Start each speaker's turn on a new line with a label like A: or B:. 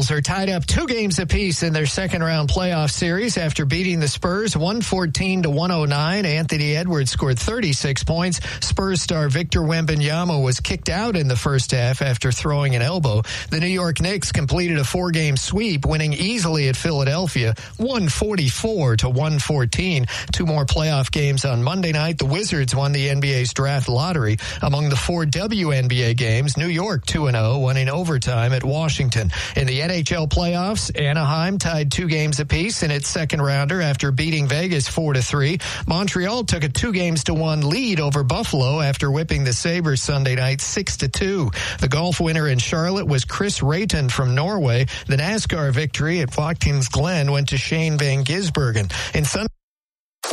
A: Devils are tied up 2 games apiece in their second-round playoff series after beating the Spurs 114-109. Anthony Edwards scored 36 points. Spurs star Victor Wembanyama was kicked out in the first half after throwing an elbow. The New York Knicks completed a 4-game sweep, winning easily at Philadelphia 144-114. 2 more playoff games on Monday night. The Wizards won the NBA's draft lottery. Among the 4 WNBA games, New York 2-0 won in overtime at Washington. In the NHL playoffs, Anaheim tied 2 games apiece in its second rounder after beating Vegas 4-3. Montreal took a 2-1 lead over Buffalo after whipping the Sabres Sunday night 6-2. The golf winner in Charlotte was Chris Rayton from Norway. The NASCAR victory at Watkins Glen went to Shane Van Gisbergen. In Sunday